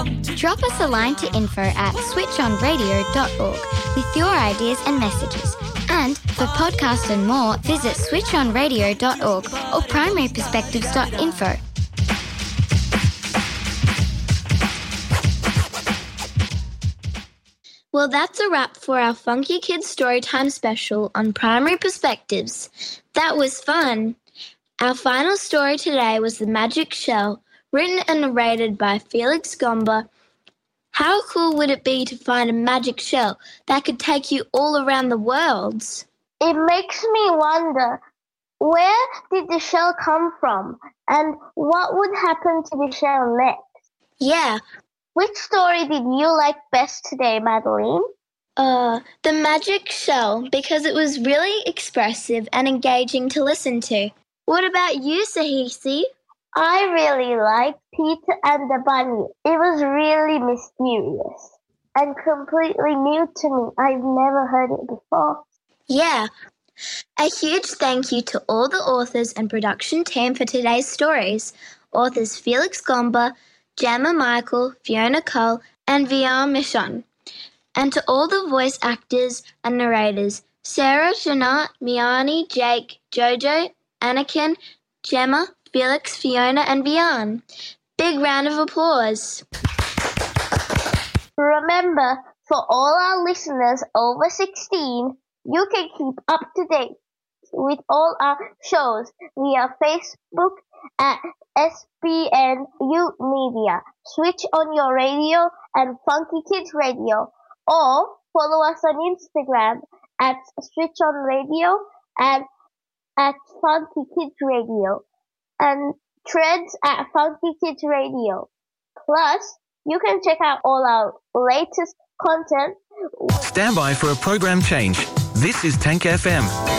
Drop us a line to info@switchonradio.org with your ideas and messages. And for podcasts and more, visit switchonradio.org or primaryperspectives.info. Well, that's a wrap for our Funky Kids Storytime special on Primary Perspectives. That was fun. Our final story today was The Magic Shell, written and narrated by Felix Gomba. How cool would it be to find a magic shell that could take you all around the world? It makes me wonder, where did the shell come from? And what would happen to the shell next? Yeah. Which story did you like best today, Madeline? The Magic Shell, because it was really expressive and engaging to listen to. What about you, Sahisi? I really liked Peter and the Bunny. It was really mysterious and completely new to me. I've never heard it before. Yeah. A huge thank you to all the authors and production team for today's stories. Authors Felix Gomba, Gemma Michael, Fiona Cole, and Vian Michon. And to all the voice actors and narrators, Sarah, Janat, Miani, Jake, Jojo, Anakin, Gemma, Felix, Fiona, and Vian. Big round of applause. Remember, for all our listeners over 16, you can keep up to date with all our shows via Facebook at SBNU Media, Switch on Your Radio, and Funky Kids Radio, or follow us on Instagram at Switch on Radio and at Funky Kids Radio, and Threads at Funky Kids Radio. Plus, you can check out all our latest content. Stand by for a program change. This is Tank FM.